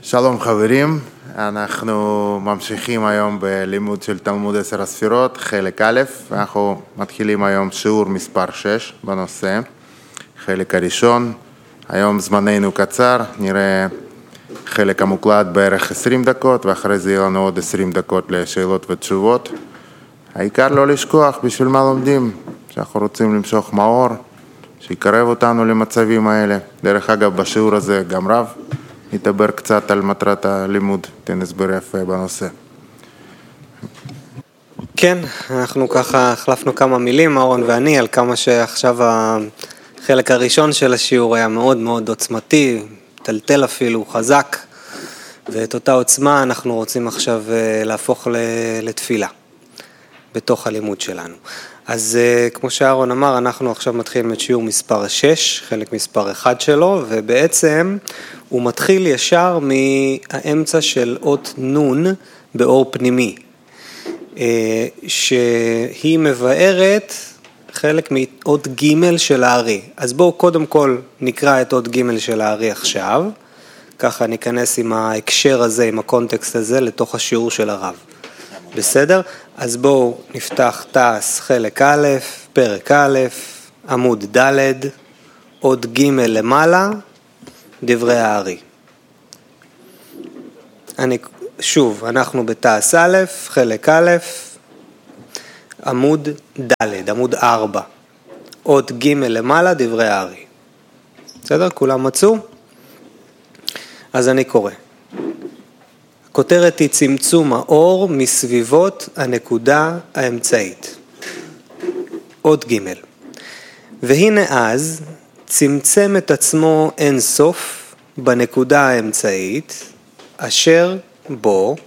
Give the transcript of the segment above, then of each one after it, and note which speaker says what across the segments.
Speaker 1: שלום חברים, אנחנו ממשיכים היום בלימוד של תלמוד 10 הספירות, חלק א', ואנחנו מתחילים היום שיעור מספר 6 בנושא, חלק הראשון. היום זמננו קצר, נראה חלק המוקלט בערך 20 דקות, ואחרי זה יהיה לנו עוד 20 דקות לשאלות ותשובות. העיקר לא לשכוח בשביל מה לומדים, שאנחנו רוצים למשוך מאור, שיקרב אותנו למצבים האלה. דרך אגב, בשיעור הזה גם רב נדבר קצת על מטרת הלימוד, תן הסבר יפה בנושא.
Speaker 2: כן, אנחנו ככה החלפנו כמה מילים, אהרון ואני, על כמה שעכשיו החלק הראשון של השיעור היה מאוד מאוד עוצמתי, טלטל אפילו, חזק, ואת אותה עוצמה אנחנו רוצים עכשיו להפוך לתפילה בתוך הלימוד שלנו. אז כמו שאהרון אמר, אנחנו עכשיו מתחילים את שיעור מספר 6, חלק מספר 1 שלו, ובעצם הוא מתחיל ישר מהאמצע של אות נון באור פנימי, שהיא מבארת חלק מאות ג' של הארי. אז בואו קודם כל נקרא את אות ג' של הארי עכשיו, ככה ניכנס עם ההקשר הזה, עם הקונטקסט הזה, לתוך השיעור של הרב. בסדר? אז בואו נפתח תעש חלק א', פרק א', עמוד ד', עוד ג' למעלה, דברי הארי. שוב, אנחנו בתעש א', חלק א', עמוד ד', עמוד 4, עוד ג' למעלה, דברי הארי. בסדר? כולם מצאו? אז אני קורא. הכותרת היא צמצום האור מסביבות הנקודה האמצעית. עוד ג' והנה אז צמצם את עצמו אין סוף בנקודה האמצעית אשר בו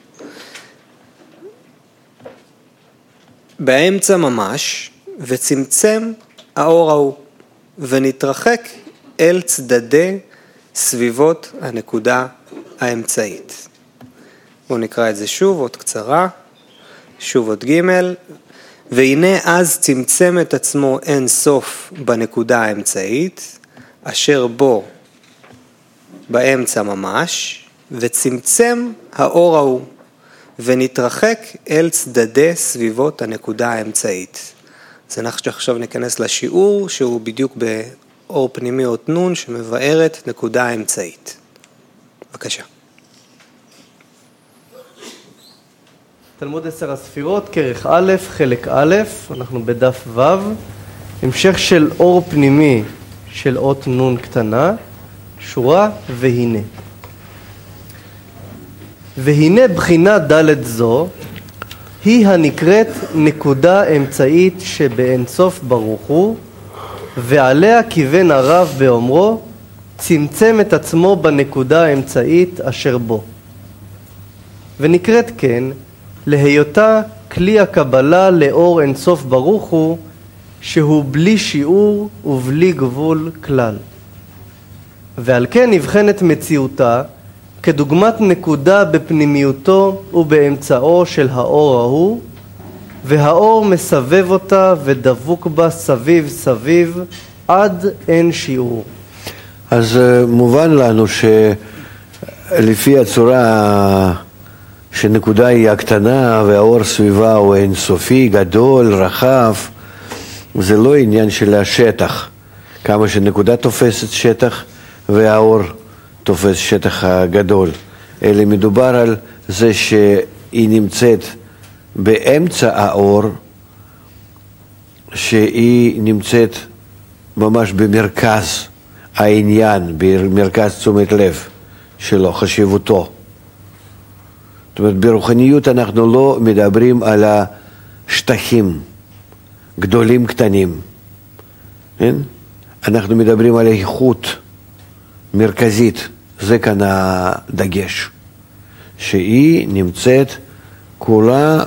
Speaker 2: באמצע ממש, וצמצם האור ההוא ונתרחק אל צדדי סביבות הנקודה האמצעית. בואו נקרא את זה שוב, עוד קצרה, שוב עוד ג' והנה אז צמצם את עצמו אין סוף בנקודה האמצעית, אשר בו באמצע ממש, וצמצם האור ההוא, ונתרחק אל צדדי סביבות הנקודה האמצעית. אז אנחנו עכשיו ניכנס לשיעור, שהוא בדיוק באור פנימי אות נון, שמבארת נקודה האמצעית. בבקשה.
Speaker 3: תלמוד 10 הספירות, כרך א', חלק א', אנחנו בדף ו', המשך של אור פנימי של אות נון קטנה, שורה והנה. והנה בחינה ד' זו, היא הנקראת נקודה אמצעית שבאין סוף ברוך הוא, ועליה כיוון הרב באומרו, צמצם את עצמו בנקודה האמצעית אשר בו. ונקראת כן, להיותה כלי הקבלה לאור אין סוף ברוך הוא, שהוא בלי שיעור ובלי גבול כלל. ועל כן נבחנת מציאותה כדוגמת נקודה בפנימיותו ובאמצעו של האור ההוא, והאור מסבב אותה ודבוק בה סביב סביב עד אין שיעור.
Speaker 4: אז מובן לנו שלפי הצורה שנקודה היא הקטנה והאור סביבה הוא אינסופי, גדול, רחב, זה לא עניין של השטח, כמה שנקודה תופסת שטח והאור תופס שטח הגדול, אלא מדובר על זה שהיא נמצאת באמצע האור, שהיא נמצאת ממש במרכז העניין, במרכז תשומת לב שלו, חשיבותו. זאת אומרת, ברוחניות אנחנו לא מדברים על השטחים גדולים קטנים, כן? אנחנו מדברים על איכות מרכזית, זה כאן הדגש, שהיא נמצאת כולה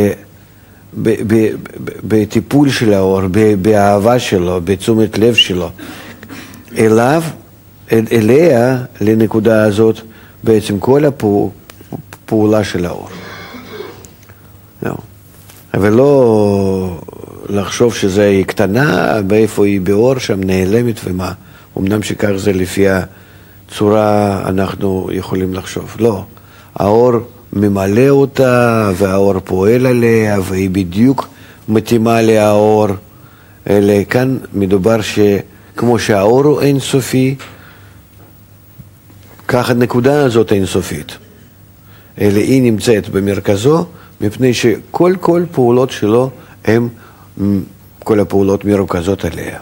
Speaker 4: בטיפול של האור, באהבה שלו, בתשומת לב שלו, אליה, לנקודה הזאת, בעצם כל הפעולה של האור. אבל לא לחשוב שזה היא קטנה, באיפה היא באור, שם נעלמת ומה. אמנם שכך זה לפי צורה אנחנו יכולים לחשוב. לא, האור ממלא אותה והאור פועל עליה והיא בדיוק מתאימה לאור. אלא כאן מדובר שכמו שהאור הוא אינסופי, כך הנקודה הזאת אינסופית. אלא היא נמצאת במרכזו, מפני שכל פעולות שלו הם כל הפעולות מרוכזות עליה.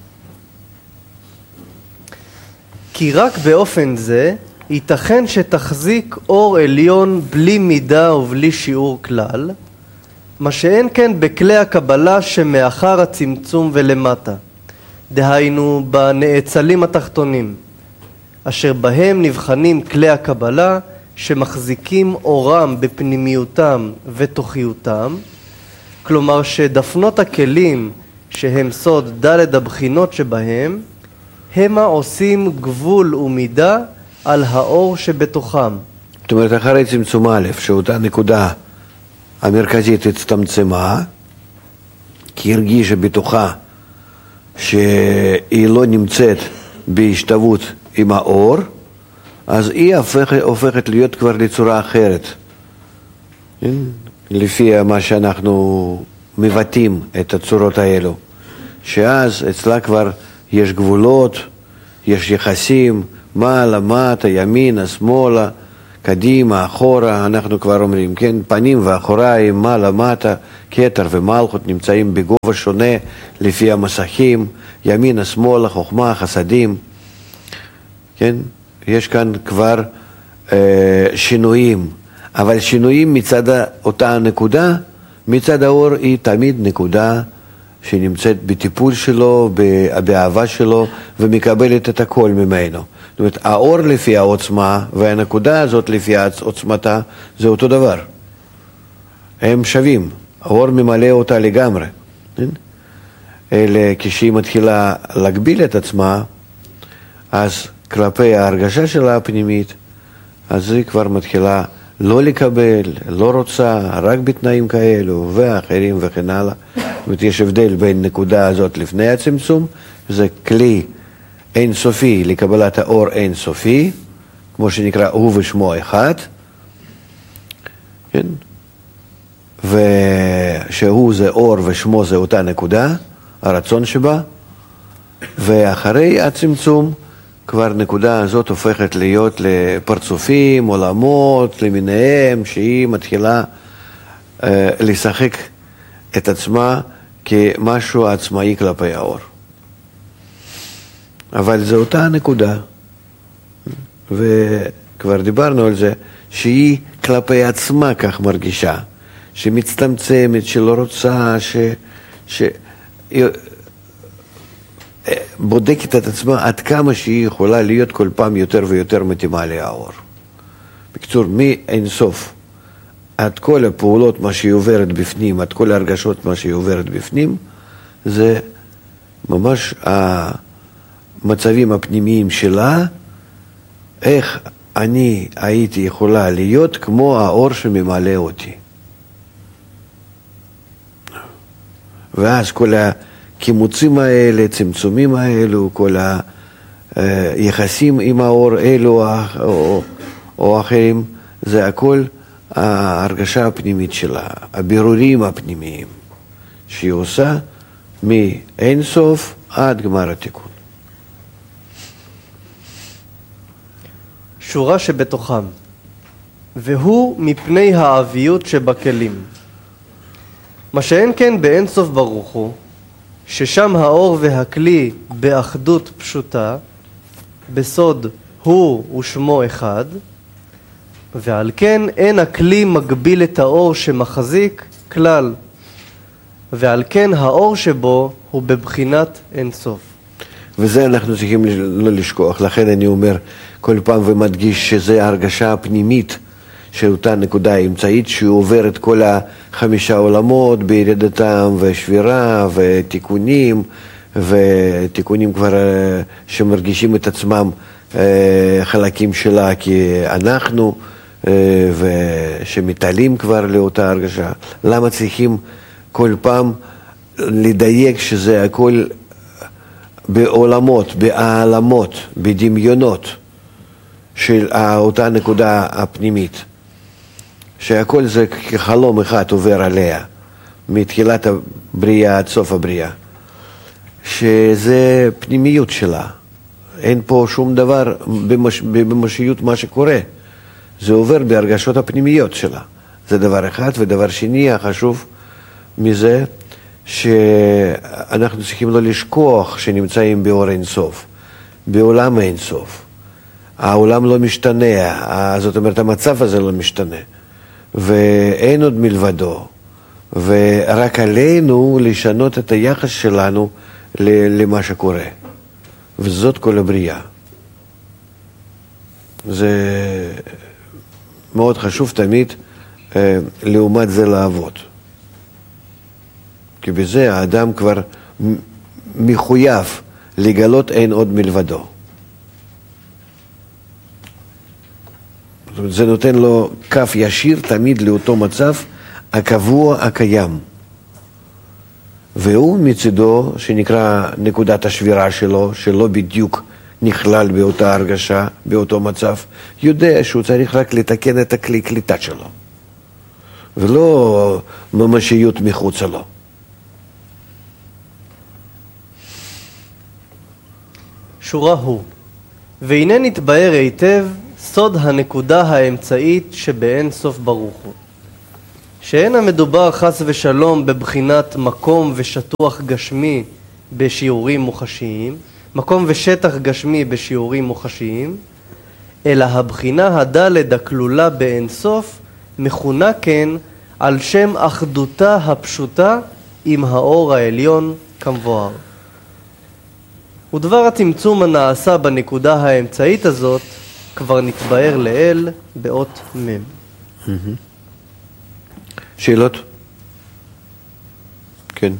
Speaker 3: כי רק באופן זה ייתכן שתחזיק אור עליון בלי מידה ובלי שיעור כלל, מה שאין כן בכלי הקבלה שמאחר הצמצום ולמטה, דהיינו בנאצלים התחתונים, אשר בהם נבחנים כלי הקבלה שמחזיקים אורם בפנימיותם ותוכיותם, כלומר שדפנות הכלים שהם סוד ד' הבחינות שבהם, המה עושים גבול ומידה על האור שבתוכם.
Speaker 4: זאת אומרת, אחרי צמצום א', שאותה נקודה המרכזית הצטמצמה, כי הרגישה בתוכה שהיא לא נמצאת בהשתוות עם האור, אז היא הופכת להיות כבר לצורה אחרת. לפי מה שאנחנו מבטאים את הצורות האלו. שאז אצלה כבר יש גבולות, יש יחסים, מעלה, מטה, ימינה, שמאלה, קדימה, אחורה, אנחנו כבר אומרים, כן? פנים ואחוריים, מעלה, מטה, כתר ומלכות נמצאים בגובה שונה לפי המסכים, ימינה, שמאלה, חוכמה, חסדים, כן? יש כאן כבר שינויים, אבל שינויים מצד אותה נקודה, מצד האור היא תמיד נקודה שנמצאת בטיפול שלו, באהבה שלו, ומקבלת את הכל ממנו. זאת אומרת, האור לפי העוצמה, והנקודה הזאת לפי עוצמתה, זה אותו דבר. הם שווים. האור ממלא אותה לגמרי. אלא כשהיא מתחילה להגביל את עצמה, אז כלפי ההרגשה שלה הפנימית, אז היא כבר מתחילה לא לקבל, לא רוצה, רק בתנאים כאלו, ואחרים וכן הלאה. זאת אומרת, יש הבדל בין נקודה הזאת לפני הצמצום, זה כלי אינסופי לקבלת האור אינסופי, כמו שנקרא הוא ושמו אחד, כן? ושהוא זה אור ושמו זה אותה נקודה, הרצון שבה, ואחרי הצמצום, כבר נקודה הזאת הופכת להיות לפרצופים, עולמות, למיניהם, שהיא מתחילה לשחק את עצמה כמשהו עצמאי כלפי האור. אבל זו אותה נקודה, וכבר דיברנו על זה, שהיא כלפי עצמה כך מרגישה, שמצטמצמת, שלא רוצה, בודקת את עצמה עד כמה שהיא יכולה להיות כל פעם יותר ויותר מתאימה לאור. בקיצור, מאינסוף עד כל הפעולות מה שהיא עוברת בפנים, עד כל ההרגשות מה שהיא עוברת בפנים, זה ממש המצבים הפנימיים שלה, איך אני הייתי יכולה להיות כמו האור שממלא אותי. ואז כל הקימוצים האלה, צמצומים האלו, כל היחסים עם האור אלו או אחרים, זה הכל ההרגשה הפנימית שלה, הבירורים הפנימיים שהיא עושה מאין סוף עד גמר התיקון.
Speaker 3: שורה שבתוכם, והוא מפני העביות שבכלים. מה שאין כן באין סוף ברוך הוא, ששם האור והכלי באחדות פשוטה, בסוד הוא ושמו אחד, ועל כן אין הכלי מגביל את האור שמחזיק כלל, ועל כן האור שבו הוא בבחינת אין סוף.
Speaker 4: וזה אנחנו צריכים לא לשכוח, לכן אני אומר כל פעם ומדגיש שזה ההרגשה הפנימית של אותה נקודה האמצעית שהיא עוברת כל 5 עולמות בירידתם ושבירה ותיקונים, ותיקונים כבר שמרגישים את עצמם חלקים שלה כאנחנו, ושמתעלים כבר לאותה הרגשה. למה צריכים כל פעם לדייק שזה הכל בעולמות, בעלמות, בדמיונות, של אותה נקודה הפנימית, שהכל זה כחלום אחד עובר עליה, מתחילת הבריאה עד סוף הבריאה, שזה פנימיות שלה. אין פה שום דבר בממשיות מה שקורה. זה עובר בהרגשות הפנימיות שלה. זה דבר אחד. ודבר שני, החשוב מזה, שאנחנו צריכים לא לשכוח שנמצאים באור אין סוף, בעולם אין סוף. העולם לא משתנה, זאת אומרת המצב הזה לא משתנה, ואין עוד מלבדו, ורק עלינו לשנות את היחס שלנו למה שקורה, וזאת כל הבריאה. זה מאוד חשוב תמיד לעומת זה לעבוד, כי בזה האדם כבר מחויב לגלות אין עוד מלבדו. זה נותן לו קו ישיר תמיד לאותו מצב הקבוע הקיים, והוא מצידו שנקרא נקודת השבירה שלו, שלא בדיוק נכלל באותה הרגשה, באותו מצב, יודע שהוא צריך רק לתקן את הכלי קליטה שלו, ולא ממשיות מחוצה לו.
Speaker 3: שורה הוא, והנה נתבהר היטב סוד הנקודה האמצעית שבאין סוף ברוך הוא, שאין המדובר חס ושלום בבחינת מקום ושטוח גשמי בשיעורים מוחשיים, מקום ושטח גשמי בשיעורים מוחשיים, אלא הבחינה הדלת הכלולה באין סוף מכונה כן על שם אחדותה הפשוטה עם האור העליון כמבואר. ודבר הצמצום הנעשה בנקודה האמצעית הזאת כבר נתבהר לאל באות מם.
Speaker 4: שאלות? כן.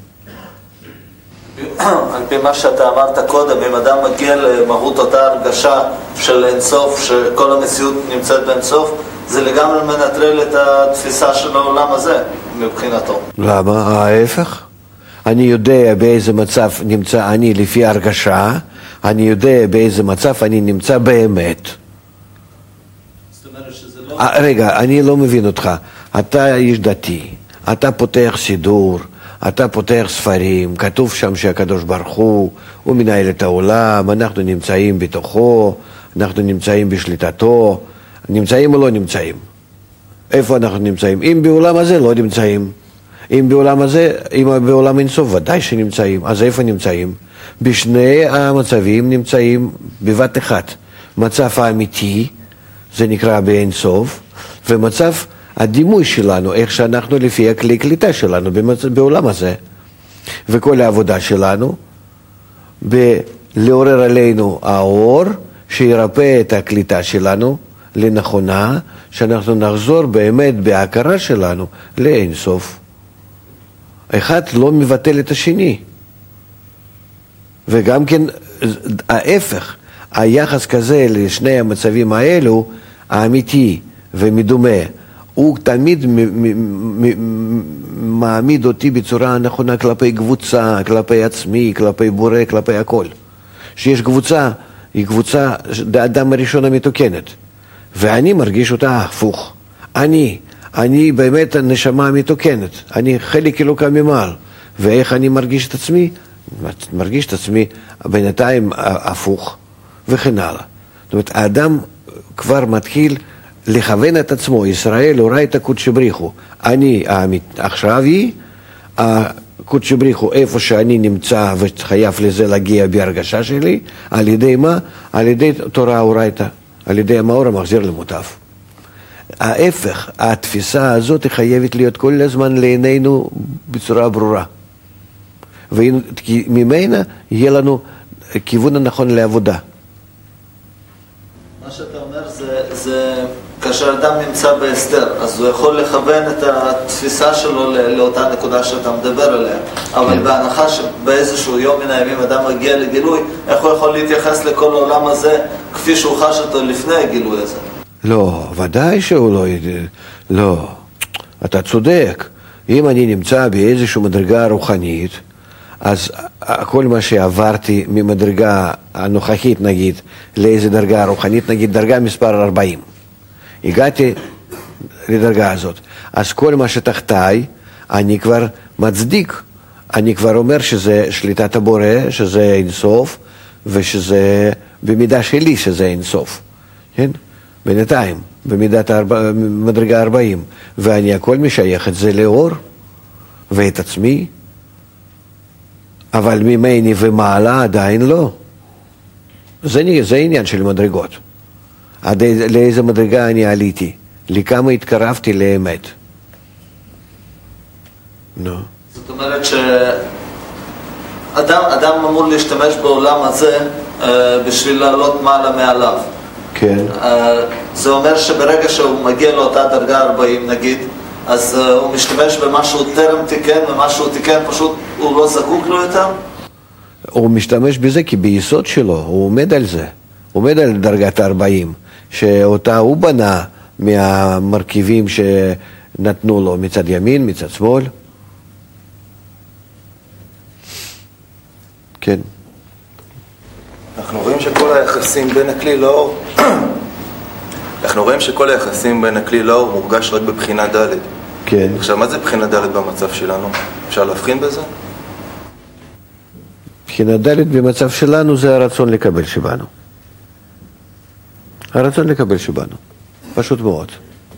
Speaker 5: על פי מה שאתה אמרת קודם, אם אדם מגיע למהות אותה הרגשה של אינסוף, שכל המציאות נמצאת באינסוף, זה לגמרי מנטרל את התפיסה של העולם הזה מבחינתו.
Speaker 4: למה? ההפך. אני יודע באיזה מצב נמצא אני לפי הרגשה, אני יודע באיזה מצב אני נמצא באמת.
Speaker 5: זאת אומרת שזה לא...
Speaker 4: רגע, אני לא מבין אותך. אתה איש דתי, אתה פותח סידור, אתה פותח ספרים, כתוב שם שהקדוש ברוך הוא מנהל את העולם, אנחנו נמצאים בתוכו, אנחנו נמצאים בשליטתו, נמצאים או לא נמצאים? איפה אנחנו נמצאים? אם בעולם הזה לא נמצאים, אם בעולם הזה, אם בעולם אינסוף ודאי שנמצאים, אז איפה נמצאים? בשני המצבים נמצאים בבת אחת. מצב האמיתי, זה נקרא באינסוף, ומצב הדימוי שלנו, איך שאנחנו לפי הכלי קליטה שלנו בעולם הזה. וכל העבודה שלנו, לעורר עלינו האור, שירפא את הקליטה שלנו לנכונה, שאנחנו נחזור באמת בהכרה שלנו לאינסוף. אחד לא מבטל את השני. וגם כן ההפך, היחס כזה לשני המצבים האלו, האמיתי ומדומה, הוא תמיד מעמיד אותי בצורה נכונה כלפי קבוצה, כלפי עצמי, כלפי בורא, כלפי הכל. שיש קבוצה, היא קבוצה, האדם הראשון המתוקנת, ואני מרגיש אותה הפוך. אני באמת הנשמה המתוקנת, אני חלק אלוקה ממעל, ואיך אני מרגיש את עצמי? מרגיש את עצמי בינתיים הפוך, וכן הלאה. זאת אומרת, האדם כבר מתחיל לכוון את עצמו, ישראל הורא את הקודש בריחו, אני עכשיו היא, הקודש בריחו איפה שאני נמצא וחייב לזה להגיע בהרגשה שלי, על ידי מה? על ידי תורה הורייתא, על ידי המאור המחזיר למוטב. ההפך, התפיסה הזאת חייבת להיות כל הזמן לעינינו בצורה ברורה. וממנה יהיה לנו כיוון הנכון לעבודה.
Speaker 5: מה שאתה אומר זה כאשר אדם נמצא בהסתר, אז הוא יכול לכוון את התפיסה שלו לאותה נקודה שאתה מדבר עליה. אבל בהנחה שבאיזשהו יום מן הימים אדם מגיע לגילוי, איך הוא יכול להתייחס לכל העולם הזה כפי שהוא חש אותו לפני הגילוי הזה?
Speaker 4: לא, ודאי שהוא לא ידע. לא, אתה צודק. אם אני נמצא באיזושהי מדרגה רוחנית, אז כל מה שעברתי ממדרגה הנוכחית, נגיד, לאיזה דרגה רוחנית, נגיד דרגה מספר 40. הגעתי לדרגה הזאת. אז כל מה שתחתיי, אני כבר מצדיק. אני כבר אומר שזה שליטת הבורא, שזה אינסוף, ושזה במידה שלי שזה אינסוף. כן? בינתיים, מדרגה 40. ואני הכל משייך את זה לאור, ואת עצמי, אבל ממני ומעלה עדיין לא. זה עניין של מדרגות. עד לאיזה מדרגה אני עליתי, לכמה התקרבתי לאמת. נו.
Speaker 5: זאת אומרת שאדם אמור להשתמש בעולם הזה בשביל לעלות מעלה מעליו.
Speaker 4: כן.
Speaker 5: זה אומר שברגע שהוא מגיע לאותה דרגה 40 נגיד, אז הוא משתמש במה שהוא טרם תיקן, ומה שהוא תיקן פשוט הוא לא זקוק לו יותר?
Speaker 4: הוא משתמש בזה כי ביסוד שלו, הוא עומד על זה. הוא עומד על דרגת 40, שאותה הוא בנה מהמרכיבים שנתנו לו מצד ימין, מצד שמאל. כן.
Speaker 6: אנחנו רואים שכל היחסים בין הכלי לאור מורגש רק בבחינה ד'.
Speaker 4: כן.
Speaker 6: עכשיו, מה זה בחינה ד' במצב שלנו? אפשר להבחין בזה?
Speaker 4: בחינה ד' במצב שלנו זה הרצון לקבל שבנו. הרצון לקבל שבנו. פשוט מאוד.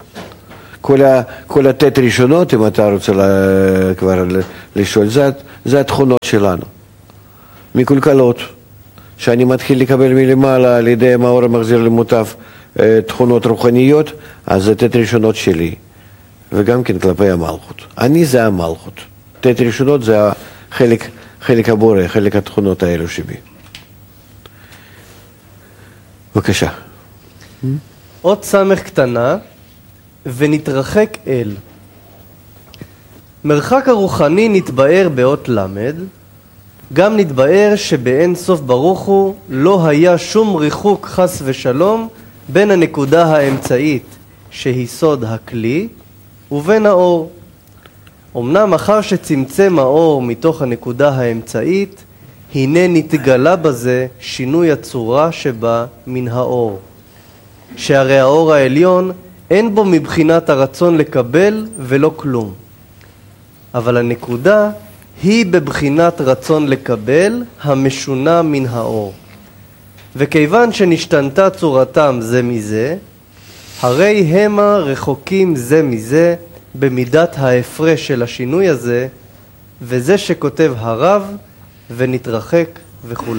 Speaker 4: כל התת ראשונות, אם אתה רוצה כבר לשאול, זה התכונות שלנו. מקולקלות. שאני מתחיל לקבל מלמעלה על ידי מאור המחזיר למוטב תכונות רוחניות, אז זה תת ראשונות שלי, וגם כן כלפי המלכות. אני זה המלכות. תת ראשונות זה חלק הבורא, חלק התכונות האלו שבי. בבקשה.
Speaker 3: עוד סמך קטנה ונתרחק אל. מרחק הרוחני נתבאר באות למד, גם נתבאר שבאין סוף ברוך הוא לא היה שום ריחוק חס ושלום בין הנקודה האמצעית שהיא סוד הכלי ובין האור. אמנם אחר שצמצם האור מתוך הנקודה האמצעית, הנה נתגלה בזה שינוי הצורה שבה מן האור. שהרי האור העליון אין בו מבחינת הרצון לקבל ולא כלום. אבל הנקודה היא בבחינת רצון לקבל המשונה מן האור. וכיוון שנשתנתה צורתם זה מזה, הרי המה רחוקים זה מזה במידת ההפרש של השינוי הזה, וזה שכותב הרב ונתרחק וכו'.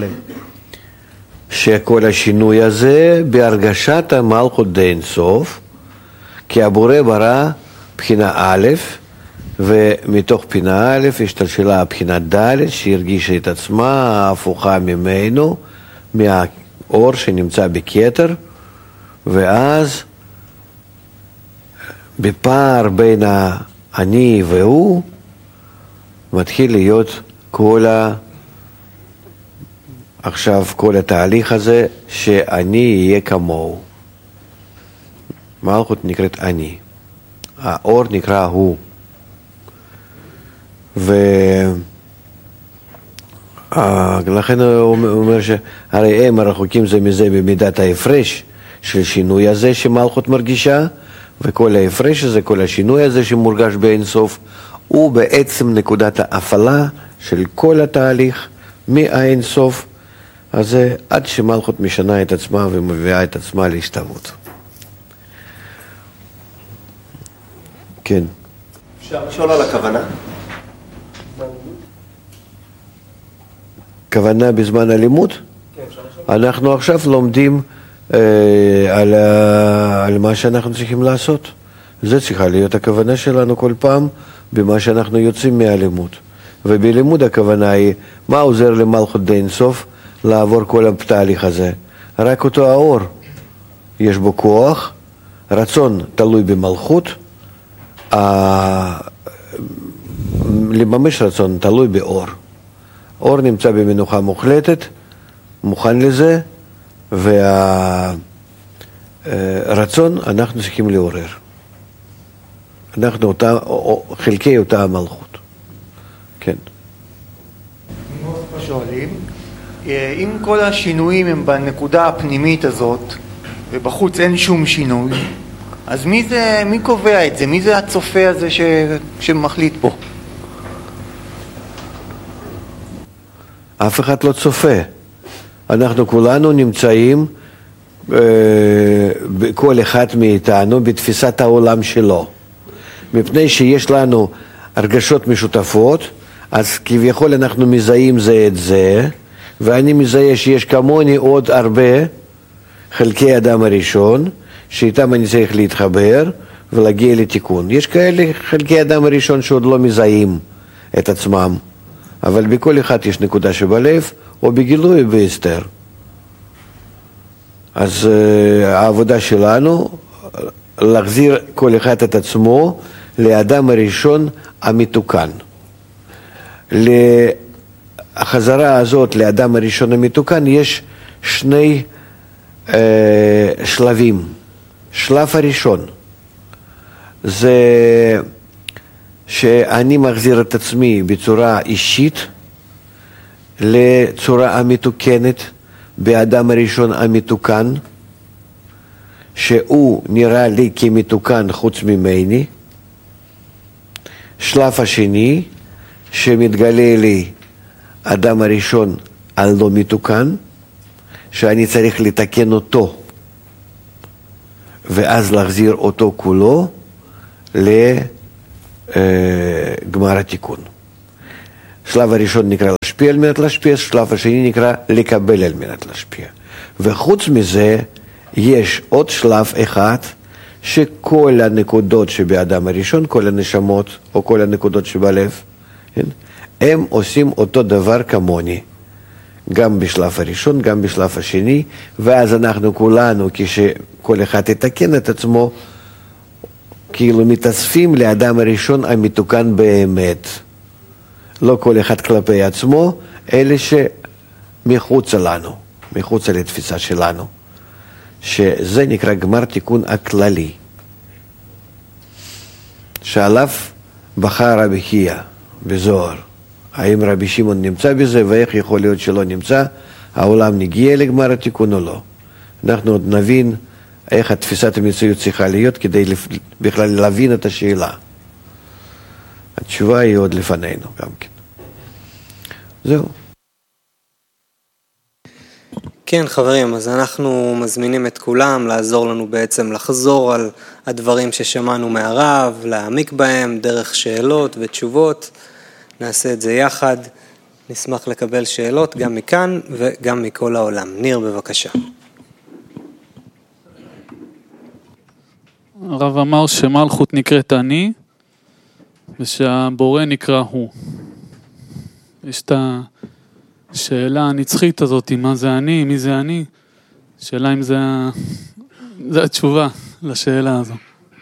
Speaker 4: שכל השינוי הזה בהרגשת המלכות די אינסוף, כי הבורא ברא בחינה א', ומתוך בחינה א' השתלשלה הבחינה ד' שהרגישה את עצמה הפוכה ממנו, מהאור שנמצא בכתר, ואז בפער בין אני והוא מתחיל להיות עכשיו כל התהליך הזה שאני אהיה כמוהו. מלכות נקראת אני, האור נקרא הוא. ולכן הוא אומר שהרי הם הרחוקים זה מזה במידת ההפרש של שינוי הזה שמלכות מרגישה, וכל ההפרש הזה, כל השינוי הזה שמורגש באינסוף, הוא בעצם נקודת ההפעלה של כל התהליך מהאינסוף הזה עד שמלכות משנה את עצמה ומביאה את עצמה להשתוות. כן.
Speaker 7: אפשר לשאול על הכוונה?
Speaker 4: כוונה בזמן הלימוד?
Speaker 7: כן, אפשר לשאול.
Speaker 4: אנחנו עכשיו לומדים על מה שאנחנו צריכים לעשות. זה צריכה להיות הכוונה שלנו כל פעם במה שאנחנו יוצאים מהלימוד. ובלימוד הכוונה היא מה עוזר למלכות די אינסוף לעבור כל התהליך הזה. רק אותו האור. יש בו כוח, רצון תלוי במלכות, לממש רצון תלוי באור. אור נמצא במנוחה מוחלטת, מוכן לזה, והרצון אנחנו צריכים לעורר. אנחנו חלקי אותה המלכות. כן.
Speaker 8: שואלים, אם כל השינויים הם בנקודה הפנימית הזאת, ובחוץ אין שום שינוי, אז מי קובע את זה? מי זה הצופה הזה שמחליט פה?
Speaker 4: אף אחד לא צופה. אנחנו כולנו נמצאים, כל אחד מאיתנו, בתפיסת העולם שלו. מפני שיש לנו הרגשות משותפות, אז כביכול אנחנו מזהים זה את זה, ואני מזהה שיש כמוני עוד הרבה חלקי אדם הראשון, שאיתם אני צריך להתחבר ולהגיע לתיקון. יש כאלה חלקי אדם הראשון שעוד לא מזהים את עצמם, אבל בכל אחד יש נקודה שבלב, או בגילוי או בהסתר. אז העבודה שלנו, להחזיר כל אחד את עצמו לאדם הראשון המתוקן. לחזרה הזאת לאדם הראשון המתוקן יש שני שלבים. שלב הראשון זה שאני מחזיר את עצמי בצורה אישית לצורה המתוקנת באדם הראשון המתוקן, שהוא נראה לי כמתוקן חוץ ממני. שלב השני, שמתגלה לי אדם הראשון הלא מתוקן, שאני צריך לתקן אותו, ואז להחזיר אותו כולו לגמר התיקון. שלב הראשון נקרא להשפיע על מנת להשפיע, שלב השני נקרא לקבל על מנת להשפיע. וחוץ מזה, יש עוד שלב אחד, שכל הנקודות שבאדם הראשון, כל הנשמות או כל הנקודות שבלב, הם עושים אותו דבר כמוני. גם בשלב הראשון, גם בשלב השני, ואז אנחנו כולנו, כשכל אחד יתקן את עצמו, כאילו מתאספים לאדם הראשון המתוקן באמת. לא כל אחד כלפי עצמו, אלה שמחוץ לנו, מחוץ לתפיסה שלנו. שזה נקרא גמר תיקון הכללי. שעליו בחר רבי חייא בזוהר. האם רבי שמעון נמצא בזה, ואיך יכול להיות שלא נמצא, העולם נגיע לגמר התיקון או לא. אנחנו עוד נבין איך התפיסת המציאות צריכה להיות, כדי בכלל להבין את השאלה. התשובה היא עוד לפנינו גם כן. זהו.
Speaker 2: כן חברים, אז אנחנו מזמינים את כולם לעזור לנו בעצם לחזור על הדברים ששמענו מהרב, להעמיק בהם דרך שאלות ותשובות. נעשה את זה יחד, נשמח לקבל שאלות גם מכאן וגם מכל העולם. ניר בבקשה.
Speaker 9: הרב אמר שמלכות נקראת אני ושהבורא נקרא הוא. יש את השאלה הנצחית הזאת, מה זה אני, מי זה אני? שאלה אם זה התשובה לשאלה הזו.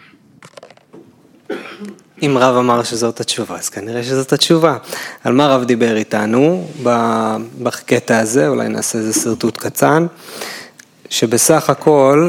Speaker 2: אם רב אמר שזאת התשובה, אז כנראה שזאת התשובה. על מה רב דיבר איתנו בקטע הזה, אולי נעשה איזה סרטוט קצן, שבסך הכל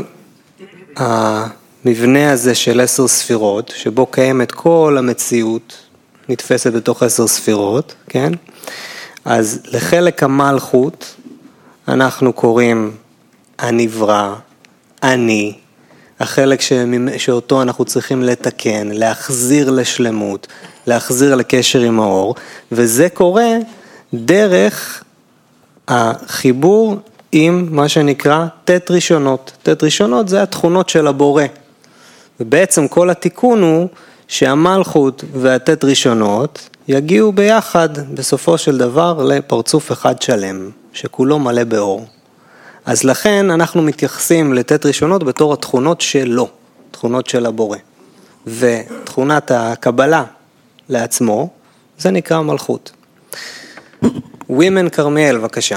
Speaker 2: המבנה הזה של 10 ספירות, שבו קיימת כל המציאות, נתפסת בתוך 10 ספירות, כן? אז לחלק המלכות אנחנו קוראים הנברא, אני, החלק שאותו אנחנו צריכים לתקן, להחזיר לשלמות, להחזיר לקשר עם האור, וזה קורה דרך החיבור עם מה שנקרא תת ראשונות. תת ראשונות זה התכונות של הבורא. ובעצם כל התיקון הוא שהמלכות והתת ראשונות יגיעו ביחד בסופו של דבר לפרצוף אחד שלם, שכולו מלא באור. אז לכן אנחנו מתייחסים לתת ראשונות בתור התכונות שלו, תכונות של הבורא. ותכונת הקבלה לעצמו, זה נקרא מלכות. ווימן קרמיאל, בבקשה.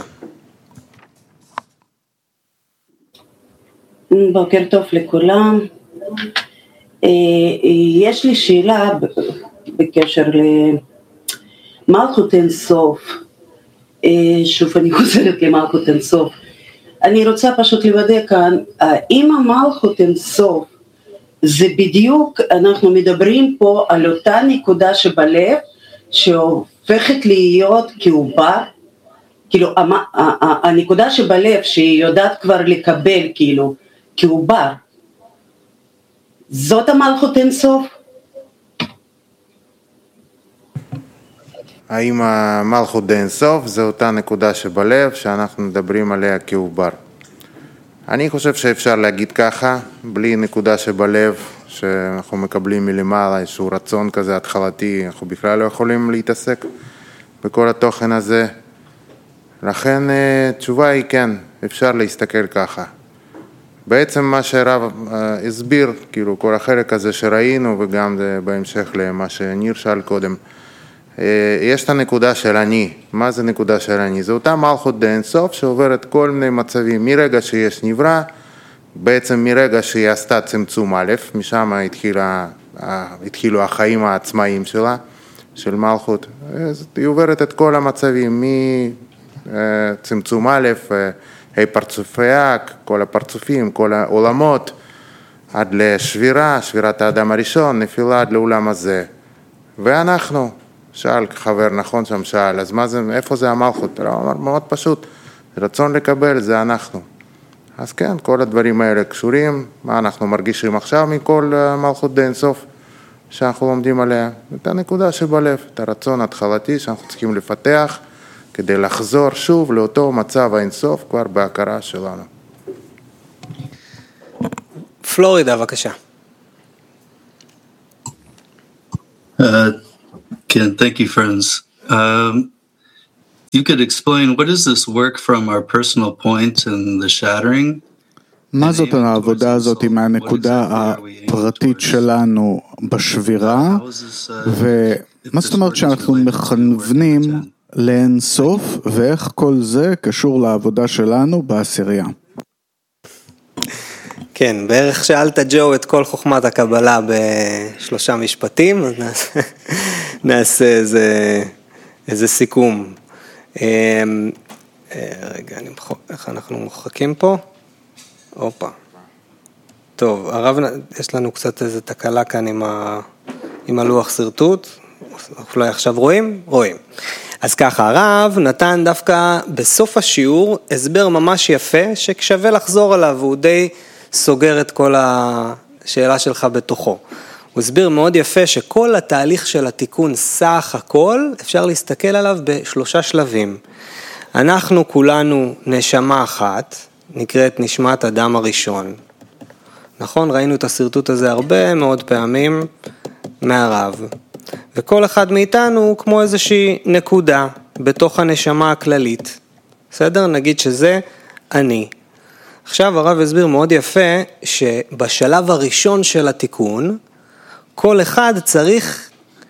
Speaker 10: בוקר טוב לכולם. יש לי שאלה בקשר למלכות אין סוף. שוב אני חוזרת למלכות אין סוף. אני רוצה פשוט לוודא כאן, אם המלכות אין סוף, זה בדיוק, אנחנו מדברים פה על אותה נקודה שבלב, שהופכת להיות כעובר, כאילו, הנקודה שבלב שהיא יודעת כבר לקבל, כאילו, כעובר, זאת המלכות אינסוף?
Speaker 1: האם המלכות אינסוף זה אותה נקודה שבלב שאנחנו מדברים עליה כעובר? אני חושב שאפשר להגיד ככה, בלי נקודה שבלב שאנחנו מקבלים מלמעלה, איזשהו רצון כזה התחלתי, אנחנו בכלל לא יכולים להתעסק בכל התוכן הזה. לכן תשובה היא כן, אפשר להסתכל ככה. בעצם מה שהרב הסביר, כאילו כל החלק הזה שראינו, וגם זה בהמשך למה שניר שאל קודם, יש את הנקודה של אני. מה זה נקודה של אני? זה אותה מלכות דאינסוף שעוברת כל מיני מצבים, מרגע שיש נברא, בעצם מרגע שהיא עשתה צמצום א', משם התחילו החיים העצמאיים שלה, של מלכות. היא עוברת את כל המצבים, מצמצום א', פרצופיה, כל הפרצופים, כל העולמות, עד לשבירה, שבירת האדם הראשון, נפילה עד לעולם הזה. ואנחנו, שאל חבר, נכון שם שאל, אז מה זה, איפה זה המלכות? הוא אמר, מאוד פשוט, רצון לקבל זה אנחנו. אז כן, כל הדברים האלה קשורים, מה אנחנו מרגישים עכשיו מכל מלכות דאינסוף שאנחנו לומדים עליה? את הנקודה שבלב, את הרצון התחלתי שאנחנו צריכים לפתח, כדי לחזור שוב לאותו מצב האינסוף כבר בהכרה שלנו.
Speaker 2: פלורידה, בבקשה.
Speaker 11: Ken, thank you, friends. You could explain what is this work from our personal point and the shattering?
Speaker 12: מה זאת העבודה הזאת עם הנקודה הפרטית שלנו בשבירה, ומה זאת אומרת שאנחנו מכוונים לאין סוף, ואיך כל זה קשור לעבודה שלנו בעשירייה?
Speaker 2: כן, בערך שאלת ג'ו את כל חוכמת הקבלה ב3 משפטים, אז נעשה איזה סיכום. רגע, איך אנחנו מוחקים פה? אופה. טוב, הרב, יש לנו קצת איזו תקלה כאן עם הלוח סרטוט. אולי עכשיו רואים? רואים. אז ככה, הרב נתן דווקא בסוף השיעור הסבר ממש יפה, ששווה לחזור עליו, והוא די סוגר את כל השאלה שלך בתוכו. הוא הסביר מאוד יפה שכל התהליך של התיקון סך הכל, אפשר להסתכל עליו ב3 שלבים. אנחנו כולנו נשמה אחת, נקראת נשמת אדם הראשון. נכון? ראינו את הסרטוט הזה הרבה מאוד פעמים מהרב. וכל אחד מאיתנו כמו איזושהי נקודה בתוך הנשמה הכללית. בסדר? נגיד שזה אני. עכשיו הרב הסביר מאוד יפה שבשלב הראשון של התיקון, כל אחד צריך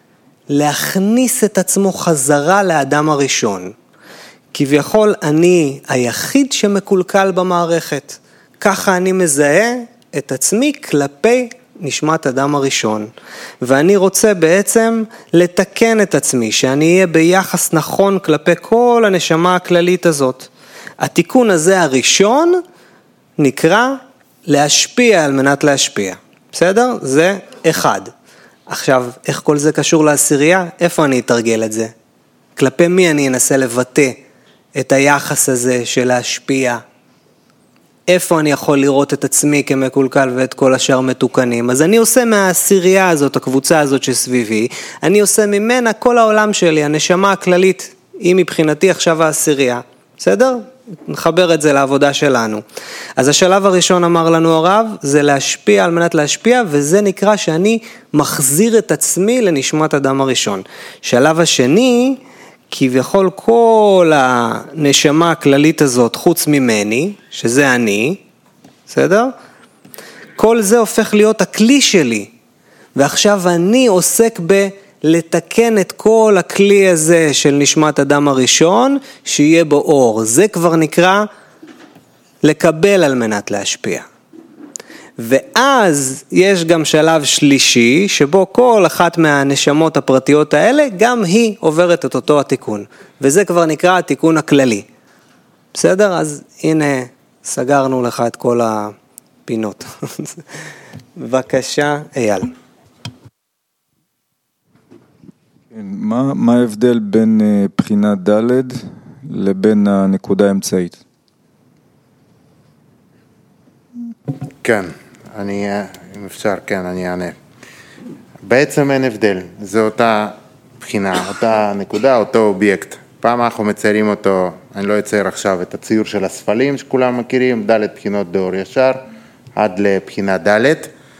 Speaker 2: להכניס את עצמו חזרה לאדם הראשון. כביכול אני היחיד שמקולקל במערכת. ככה אני מזהה את עצמי כלפי נשמת אדם הראשון. ואני רוצה בעצם לתקן את עצמי, שאני אהיה ביחס נכון כלפי כל הנשמה הכללית הזאת. התיקון הזה הראשון נקרא להשפיע על מנת להשפיע. בסדר? זה אחד. עכשיו, איך כל זה קשור לעשירייה? איפה אני אתרגל את זה? כלפי מי אני אנסה לבטא את היחס הזה של להשפיע? איפה אני יכול לראות את עצמי כמקולקל ואת כל השאר מתוקנים? אז אני עושה מהעשירייה הזאת, הקבוצה הזאת שסביבי, אני עושה ממנה כל העולם שלי, הנשמה הכללית, היא מבחינתי עכשיו העשירייה. בסדר? נחבר את זה לעבודה שלנו. אז השלב הראשון אמר לנו הרב, זה להשפיע על מנת להשפיע, וזה נקרא שאני מחזיר את עצמי לנשמת אדם הראשון. שלב השני, כביכול כל הנשמה הכללית הזאת חוץ ממני, שזה אני, בסדר? כל זה הופך להיות הכלי שלי, ועכשיו אני עוסק לתקן את כל הכלי הזה של נשמת אדם הראשון, שיהיה בו אור. זה כבר נקרא לקבל על מנת להשפיע. ואז יש גם שלב שלישי, שבו כל אחת מהנשמות הפרטיות האלה, גם היא עוברת את אותו התיקון. וזה כבר נקרא התיקון הכללי. בסדר? אז הנה, סגרנו לך את כל הפינות. בבקשה, אייל.
Speaker 13: מה ההבדל בין בחינה ד' לבין הנקודה האמצעית?
Speaker 1: כן, אם אפשר, כן, אני אענה. בעצם אין הבדל, זו אותה בחינה, אותה נקודה, אותו אובייקט. פעם אנחנו מציירים אותו, אני לא אצייר עכשיו את הציור של הספלים שכולם מכירים, ד' בחינות דאור ישר, עד לבחינה ד',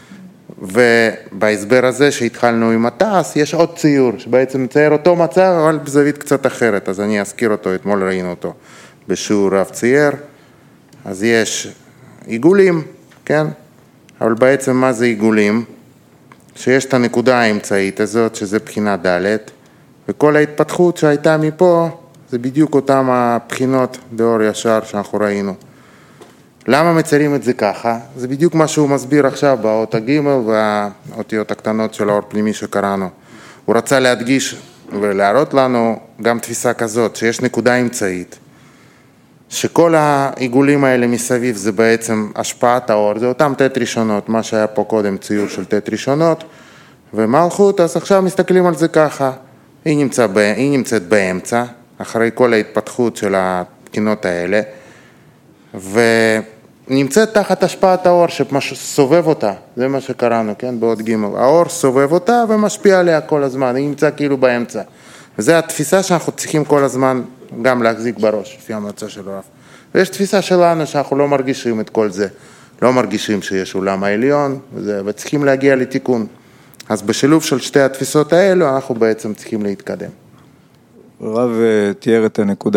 Speaker 1: ובהסבר הזה שהתחלנו עם התעש, יש עוד ציור שבעצם מצייר אותו מצב, אבל בזווית קצת אחרת, אז אני אזכיר אותו, אתמול ראינו אותו בשיעור רב צייר, אז יש עיגולים, כן? אבל בעצם מה זה עיגולים? שיש את הנקודה האמצעית הזאת, שזה בחינה ד', וכל ההתפתחות שהייתה מפה, זה בדיוק אותם הבחינות דאור ישר שאנחנו ראינו. למה מציירים את זה ככה? זה בדיוק מה שהוא מסביר עכשיו באות הג' והאותיות הקטנות של האור פנימי שקראנו. הוא רצה להדגיש ולהראות לנו גם תפיסה כזאת, שיש נקודה אמצעית, שכל העיגולים האלה מסביב זה בעצם השפעת האור, זה אותם ת' ראשונות, מה שהיה פה קודם ציור של ת' ראשונות, ומלכות, אז עכשיו מסתכלים על זה ככה, היא נמצאת באמצע, אחרי כל ההתפתחות של הבחינות האלה, ונמצאת תחת השפעת האור שסובב אותה, זה מה שקראנו, כן, בעוד ג', האור סובב אותה ומשפיע עליה כל הזמן, היא נמצא כאילו באמצע, וזה התפיסה שאנחנו צריכים כל הזמן גם להחזיק בראש, לפי המלצה של הרב. ויש תפיסה שלנו שאנחנו לא מרגישים את כל זה, לא מרגישים שיש עולם העליון, וצריכים להגיע לתיקון. אז בשילוב של שתי התפיסות האלו, אנחנו בעצם צריכים להתקדם.
Speaker 13: הרב תיאר את הנקודה